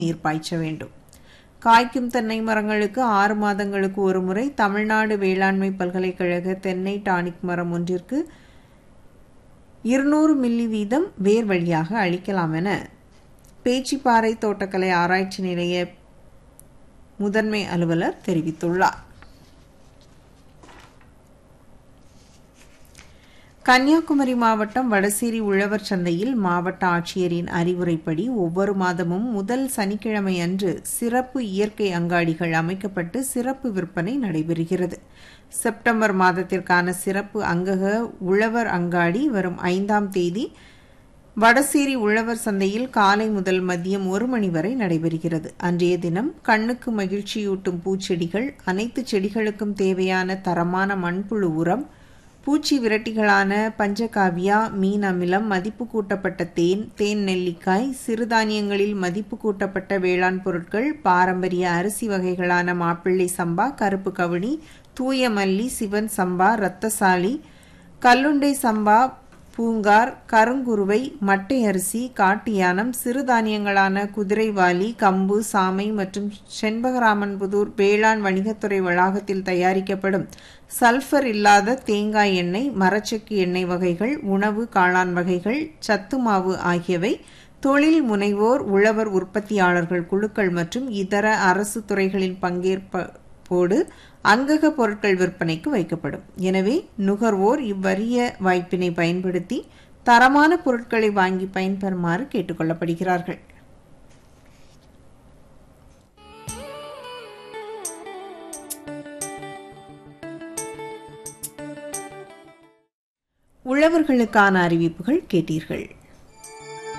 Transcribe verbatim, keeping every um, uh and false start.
நீர் பாய்ச்ச வேண்டும். காய்க்கும் தென்னை மரங்களுக்கு ஆறு மாதங்களுக்கு ஒருமுறை தமிழ்நாடு வேளாண்மை பல்கலைக்கழக தென்னை டானிக் மரம் ஒன்றிற்கு இருநூறு மில்லி வீதம் வேர் வழியாக அளிக்கலாம் என பேச்சிப்பாறை தோட்டக்கலை ஆராய்ச்சி நிலைய முதன்மை அலுவலர் தெரிவித்துள்ளார். கன்னியாகுமரி மாவட்டம் வடசேரி உழவர் சந்தையில் மாவட்ட ஆட்சியரின் அறிவுரைப்படி ஒவ்வொரு மாதமும் முதல் சனிக்கிழமை அன்று சிறப்பு இயற்கை அங்காடிகள் அமைக்கப்பட்டு சிறப்பு விற்பனை நடைபெறுகிறது. செப்டம்பர் மாதத்திற்கான சிறப்பு அங்கக உழவர் அங்காடி வரும் ஐந்தாம் தேதி வடசேரி உழவர் சந்தையில் காலை முதல் மதியம் ஒரு மணி வரை நடைபெறுகிறது. அன்றைய தினம் கண்ணுக்கு மகிழ்ச்சியூட்டும் பூச்செடிகள், அனைத்து செடிகளுக்கும் தேவையான தரமான மண்புழு உரம், பூச்சி விரட்டிகளான பஞ்சகாவியா, மீன் அமிலம், மதிப்பு கூட்டப்பட்ட தேன், தேன் நெல்லிக்காய், சிறுதானியங்களில் மதிப்பு கூட்டப்பட்ட வேளாண் பொருட்கள், பாரம்பரிய அரிசி வகைகளான மாப்பிள்ளை சம்பா, கருப்பு கவுனி, தூய மல்லி, சிவன் சம்பா, ரத்தசாலி, கல்லுண்டை சம்பா, பூங்கார், கருங்குருவை, மட்டை அரிசி, காட்டு யானம், சிறுதானியங்களான குதிரைவாலி, கம்பு, சாமை மற்றும் செண்பகராமன்புதூர் வேளாண் வணிகத்துறை வளாகத்தில் தயாரிக்கப்படும் சல்பர் இல்லாத தேங்காய் எண்ணெய், மரச்செக்கு எண்ணெய் வகைகள், உணவு காளான் வகைகள், சத்து மாவு ஆகியவை தொழில் முனைவோர், உழவர் உற்பத்தியாளர்கள் குழுக்கள் மற்றும் இதர அரசு துறைகளின் பங்கேற்போடு அங்கக பொருட்கள் விற்பனைக்கு வைக்கப்படும். எனவே நுகர்வோர் இவ்வரிய வாய்ப்பினை பயன்படுத்தி தரமான பொருட்களை வாங்கி பயன்பெறுமாறு கேட்டுக் கொள்ளப்படுகிறார்கள். உழவர்களுக்கான அறிவிப்புகள் கேட்டீர்கள்.